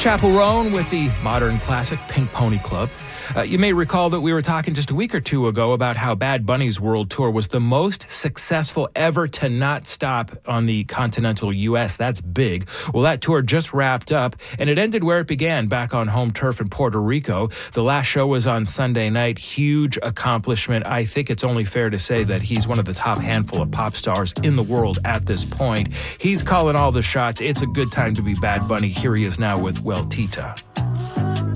Chappell Roan with the modern classic Pink Pony Club. You may recall that we were talking just a week or two ago about how Bad Bunny's world tour was the most successful ever to not stop on the continental U.S. That's big. Well, that tour just wrapped up, and it ended where it began, back on home turf in Puerto Rico. The last show was on Sunday night. Huge accomplishment. I think it's only fair to say that he's one of the top handful of pop stars in the world at this point. He's calling all the shots. It's a good time to be Bad Bunny. Here he is now with Well Tita.